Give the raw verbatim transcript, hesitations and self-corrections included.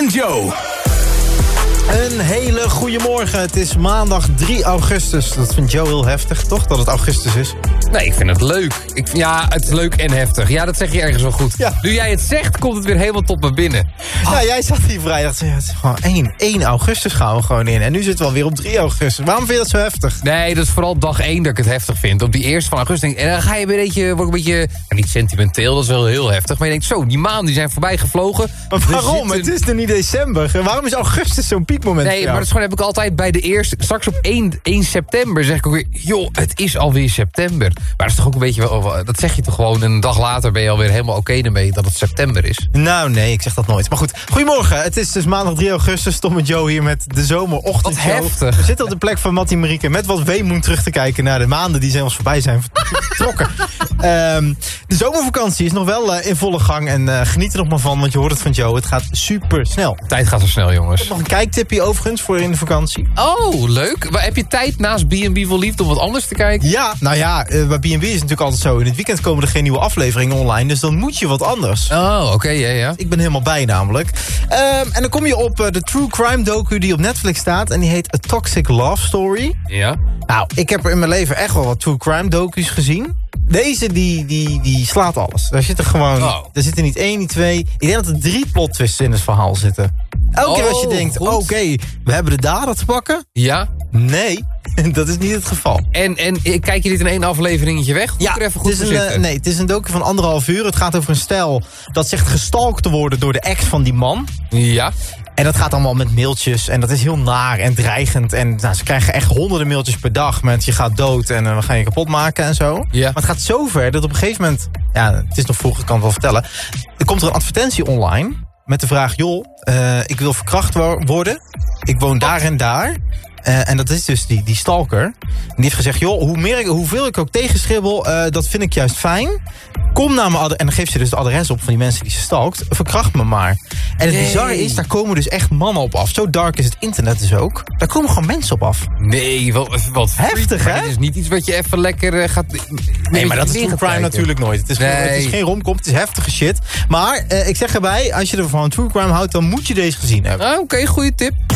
en Joe. Een hele goede morgen. Het is maandag drie augustus. Dat vindt Joe heel heftig, toch? Dat het augustus is. Nee, ik vind het leuk. Ik, ja, het is leuk en heftig. Ja, dat zeg je ergens wel goed. Ja. Nu jij het zegt, komt het weer helemaal tot me binnen. Oh. Ja, jij zat hier vrijdag. Ja, het is gewoon één, één augustus gaan we gewoon in. En nu zitten we alweer op drie augustus. Waarom vind je dat zo heftig? Nee, dat is vooral dag één dat ik het heftig vind. Op die eerste van augustus denk ik... En dan ga je weer een beetje... Word een beetje ja, niet sentimenteel, dat is wel heel heftig. Maar je denkt zo, die maanden die zijn voorbij gevlogen. Maar waarom? Zitten... Het is er niet december. Waarom is augustus zo'n piekmoment? Nee, maar dat is gewoon, heb ik altijd bij de eerste... Straks op één, één september zeg ik ook weer... Joh, het is alweer september. Maar dat is toch ook een beetje... Wel, dat zeg je toch gewoon... En een dag later ben je alweer helemaal oké okay ermee dat het september is. Nou, nee, ik zeg dat nooit. Maar goed, goedemorgen. Het is dus maandag drie augustus. Tom en Joe hier met de zomerochtendshow. Wat heftig. We zitten op de plek van Mattie en Marieke... met wat weemoed terug te kijken naar de maanden die zijn ons voorbij zijn vertrokken. um, de zomervakantie is nog wel uh, in volle gang. En uh, geniet er nog maar van, want je hoort het van Joe. Het gaat super snel. De tijd gaat zo snel, jongens. Nog een kijktipje overigens voor in de vakantie. Oh, leuk. Maar heb je tijd naast B en B Vol Liefde om wat anders te kijken? Ja, nou ja, uh, bij B en B is het natuurlijk altijd zo. In het weekend komen er geen nieuwe afleveringen online. Dus dan moet je wat anders. Oh, oké, okay, ja, ja. Ik ben helemaal bij namelijk. Um, en dan kom je op uh, de True Crime docu die op Netflix staat. En die heet A Toxic Love Story. Ja. Nou, ik heb er in mijn leven echt wel wat True Crime docu's gezien. Deze, die, die, die slaat alles. Daar zitten gewoon... Oh. Er zitten niet één, niet twee. Ik denk dat er drie plot twists in het verhaal zitten. Elke keer als je Oh, denkt, oké, okay, we hebben de dader te pakken. Ja. Nee, dat is niet het geval. En, en kijk je dit in één afleveringetje weg? Ja, er even goed het is, voor een, zitten? nee, het is een docu van anderhalf uur. Het gaat over een stel dat zegt gestalkt te worden door de ex van die man. Ja. En dat gaat allemaal met mailtjes. En dat is heel naar en dreigend. En nou, ze krijgen echt honderden mailtjes per dag met je gaat dood en uh, we gaan je kapot maken en zo. Ja. Maar het gaat zo ver dat op een gegeven moment... Ja, het is nog vroeg, ik kan het wel vertellen. Er komt er een advertentie online met de vraag... joh, uh, ik wil verkracht worden. Ik woon daar en daar. Uh, en dat is dus die, die stalker. En die heeft gezegd, joh, hoe meer ik, hoeveel ik ook tegenschribbel... Uh, dat vind ik juist fijn. Kom naar mijn adres. En dan geeft ze dus de adres op van die mensen die ze stalkt. Verkracht me maar. En het nee. bizarre is, daar komen dus echt mannen op af. Zo dark is het internet dus ook. Daar komen gewoon mensen op af. Nee, wat, wat heftig, hè? Het is niet iets wat je even lekker uh, gaat... Nee, maar dat is True Crime natuurlijk nooit. Het is, nee. geen, het is geen romcom, het is heftige shit. Maar uh, ik zeg erbij, als je er van True Crime houdt... dan moet je deze gezien hebben. Ah, oké, okay, goede tip.